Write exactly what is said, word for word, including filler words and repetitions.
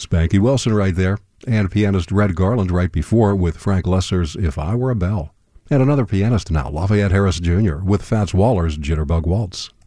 Spanky Wilson right there, and pianist Red Garland right before with Frank Lesser's If I Were a Bell. And another pianist now, Lafayette Harris Junior with Fats Waller's Jitterbug Waltz.